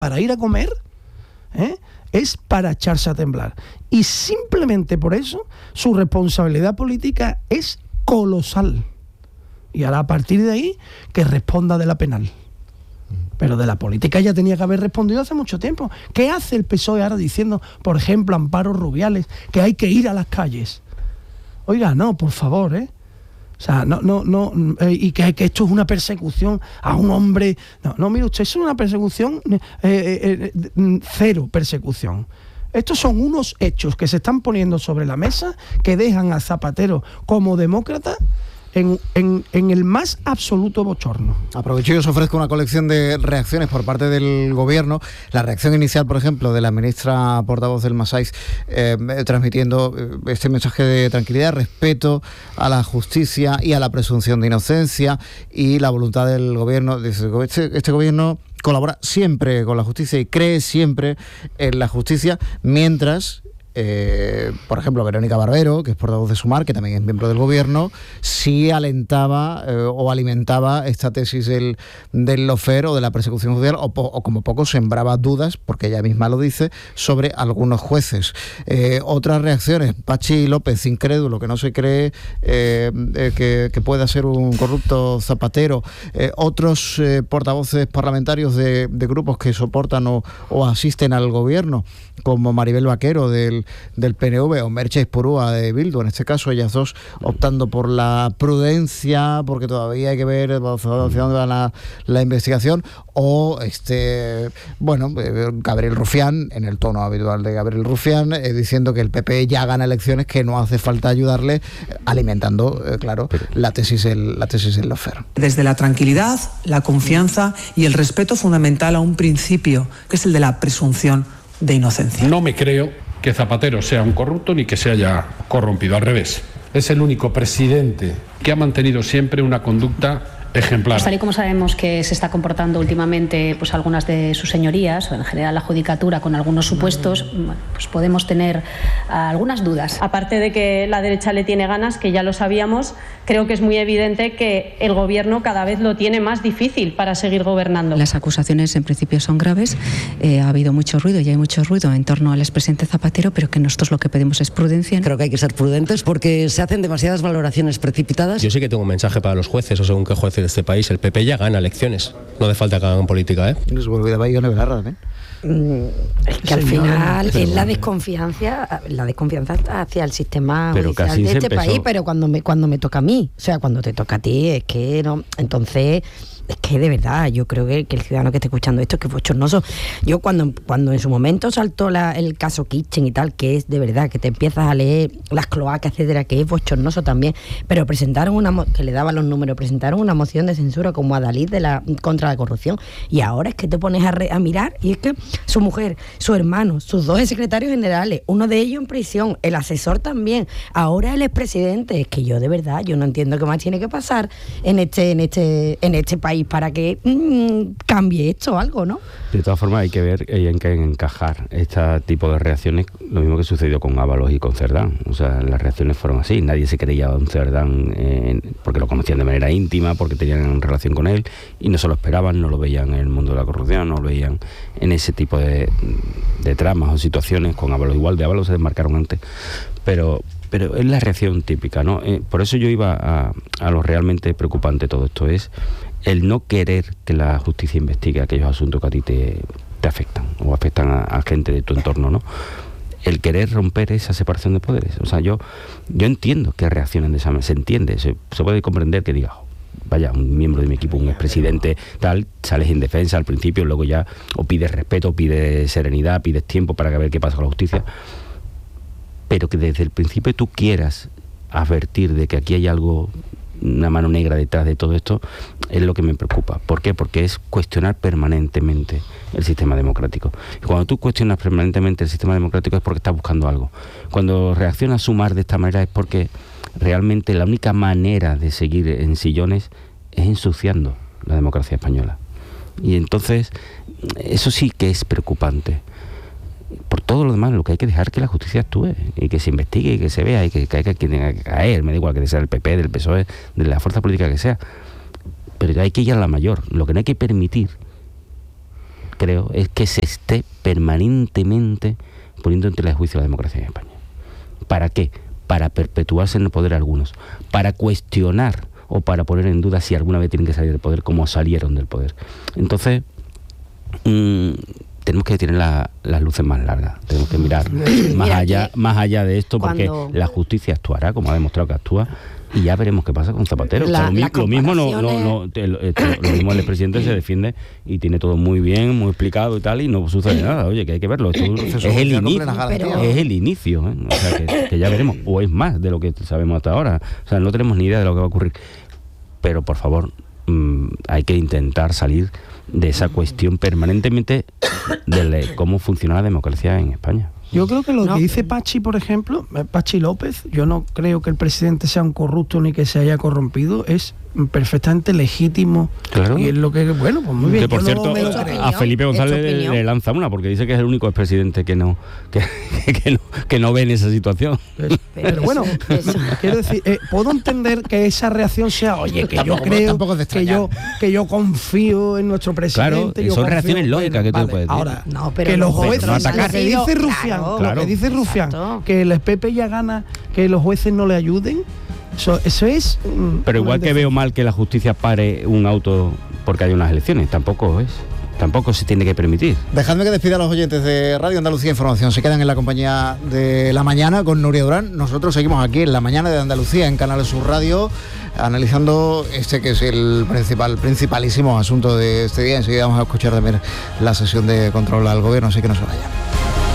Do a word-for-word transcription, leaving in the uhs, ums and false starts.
para ir a comer, ¿eh? es para echarse a temblar. Y simplemente por eso su responsabilidad política es colosal. Y ahora a partir de ahí que responda de la penal. Pero de la política ya tenía que haber respondido hace mucho tiempo. ¿Qué hace el P S O E ahora diciendo, por ejemplo, Amparo Rubiales, que hay que ir a las calles? Oiga, no, por favor, ¿eh? O sea, no, no, no, eh, y que, que esto es una persecución a un hombre. No, no, mire usted, eso es una persecución, eh, eh, eh, cero persecución. Estos son unos hechos que se están poniendo sobre la mesa que dejan a Zapatero como demócrata En, en, en el más absoluto bochorno. Aprovecho y os ofrezco una colección de reacciones por parte del gobierno. La reacción inicial, por ejemplo, de la ministra portavoz del Masais, eh, transmitiendo este mensaje de tranquilidad, respeto a la justicia y a la presunción de inocencia, y la voluntad del gobierno. Este, este gobierno colabora siempre con la justicia y cree siempre en la justicia, mientras... Eh, por ejemplo, Verónica Barbero, que es portavoz de Sumar, que también es miembro del gobierno, sí alentaba eh, o alimentaba esta tesis del, del lawfare o de la persecución judicial, o, po, o como poco sembraba dudas, porque ella misma lo dice, sobre algunos jueces. Eh, otras reacciones, Pachi López, incrédulo, que no se cree eh, eh, que, que pueda ser un corrupto Zapatero. Eh, otros eh, portavoces parlamentarios de, de grupos que soportan o, o asisten al gobierno, como Maribel Vaquero del, del P N V o Merche Esporúa de Bildu, en este caso ellas dos optando por la prudencia, porque todavía hay que ver hacia dónde va la, la investigación, o este bueno Gabriel Rufián, en el tono habitual de Gabriel Rufián, eh, diciendo que el P P ya gana elecciones, que no hace falta ayudarle, eh, alimentando, eh, claro, la tesis del, la tesis del lawfare. Desde la tranquilidad, la confianza y el respeto fundamental a un principio, que es el de la presunción de inocencia. No me creo que Zapatero sea un corrupto ni que se haya corrompido, al revés. Es el único presidente que ha mantenido siempre una conducta ejemplar. Pues tal y como sabemos que se está comportando últimamente pues algunas de sus señorías, o en general la judicatura, con algunos supuestos, pues podemos tener algunas dudas. Aparte de que la derecha le tiene ganas, que ya lo sabíamos, creo que es muy evidente que el gobierno cada vez lo tiene más difícil para seguir gobernando. Las acusaciones en principio son graves, eh, ha habido mucho ruido y hay mucho ruido en torno al expresidente Zapatero, pero que nosotros lo que pedimos es prudencia. Creo que hay que ser prudentes porque se hacen demasiadas valoraciones precipitadas. Yo sí que tengo un mensaje para los jueces, o según qué jueces de este país, el P P ya gana elecciones, no hace falta que hagan política, ¿eh? Nos volverá a ir a Belarra, ¿eh? Es que al final es la desconfianza, la desconfianza hacia el sistema pero judicial de este país, pero cuando me cuando me toca a mí, o sea, cuando te toca a ti, es que no, entonces es que de verdad, yo creo que, que el ciudadano que esté escuchando esto es que es bochornoso. Yo cuando, cuando en su momento saltó la, el caso Kitchen y tal, que es de verdad, que te empiezas a leer las cloacas, etcétera, que es bochornoso también, pero presentaron una, que le daban los números, presentaron una moción de censura como Adalid de la, contra la corrupción, y ahora es que te pones a, re, a mirar, y es que su mujer, su hermano, sus dos secretarios generales, uno de ellos en prisión, el asesor también, ahora el expresidente, es que yo de verdad, yo no entiendo qué más tiene que pasar en este, en este, en este país para que mmm, cambie esto o algo, ¿no? De todas formas hay que ver en qué encajar este tipo de reacciones, lo mismo que sucedió con Ábalos y con Cerdán. O sea, las reacciones fueron así, nadie se creía a un Cerdán eh, porque lo conocían de manera íntima, porque tenían relación con él y no se lo esperaban, no lo veían en el mundo de la corrupción, no lo veían en ese tipo de, de tramas o situaciones. Con Ábalos igual, de Ábalos se desmarcaron antes, pero pero es la reacción típica, ¿no? Eh, por eso yo iba a, a lo realmente preocupante de todo esto, es el no querer que la justicia investigue aquellos asuntos que a ti te, te afectan o afectan a, a gente de tu entorno, ¿no? El querer romper esa separación de poderes. O sea, yo yo entiendo que reaccionen de esa manera, se entiende, se, se puede comprender que diga, oh, vaya, un miembro de mi equipo, un expresidente, tal, sales en defensa al principio, luego ya o pides respeto, o pides serenidad, pides tiempo para ver qué pasa con la justicia, pero que desde el principio tú quieras advertir de que aquí hay algo, una mano negra detrás de todo esto, es lo que me preocupa. ¿Por qué? Porque es cuestionar permanentemente el sistema democrático. Y cuando tú cuestionas permanentemente el sistema democrático es porque estás buscando algo. Cuando reaccionas Sumar de esta manera es porque realmente la única manera de seguir en sillones es ensuciando la democracia española. Y entonces, eso sí que es preocupante. Por todo lo demás, lo que hay que dejar que la justicia actúe y que se investigue y que se vea y que caiga quien tenga que caer, me da igual que sea del P P, del P S O E, de la fuerza política que sea, pero hay que ir a la mayor. Lo que no hay que permitir creo, es que se esté permanentemente poniendo en tela de juicio la democracia en España. ¿Para qué? Para perpetuarse en el poder algunos, para cuestionar o para poner en duda si alguna vez tienen que salir del poder, como salieron del poder. Entonces, mmm, tenemos que tener la, las luces más largas, tenemos que mirar más allá, más allá de esto, porque cuando... la justicia actuará, como ha demostrado que actúa, y ya veremos qué pasa con Zapatero. La, o sea, lo, lo mismo no, no, no el, esto, lo mismo el expresidente se defiende y tiene todo muy bien, muy explicado y tal, y no sucede nada. Oye, que hay que verlo. Esto es, el inicio, pero... es el inicio, ¿eh? O sea, que, que ya veremos, o es más de lo que sabemos hasta ahora. O sea, no tenemos ni idea de lo que va a ocurrir. Pero por favor, mmm, hay que intentar salir de esa cuestión permanentemente de cómo funciona la democracia en España. Yo creo que lo no. que dice Pachi, por ejemplo, Pachi López, yo no creo que el presidente sea un corrupto ni que se haya corrompido, es perfectamente legítimo. Claro. Y es lo que, bueno, pues muy bien. Que por cierto, no a Felipe González le, le lanza una, porque dice que es el único expresidente que no que, que, que no, que no ve en esa situación. Pero, pero bueno, eso. Quiero decir, eh, puedo entender que esa reacción sea, oye, que tampoco, yo creo, que yo, que yo confío en nuestro presidente. Claro, yo son confío, reacciones lógicas, bueno, que tú vale, puedes decir. Ahora, no, pero que los jueces, no atacar. lo que dice Rufián, claro, lo claro, que dice Rufián, exacto. que el Pepe ya gana, que los jueces no le ayuden. Eso, eso es... Mm, pero igual que veo mal que la justicia pare un auto porque hay unas elecciones, tampoco es. Tampoco se tiene que permitir. Dejadme que despida a los oyentes de Radio Andalucía Información. Se quedan en la compañía de La Mañana con Nuria Durán. Nosotros seguimos aquí en La Mañana de Andalucía, en Canal Sur Radio, analizando este que es el principal, principalísimo asunto de este día. Enseguida vamos a escuchar también la sesión de control al gobierno, así que no se vayan.